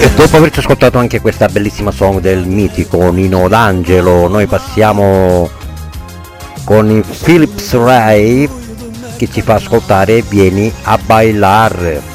E dopo averci ascoltato anche questa bellissima song del mitico Nino D'Angelo, noi passiamo con il Philips Ray che ci fa ascoltare Vieni a bailar.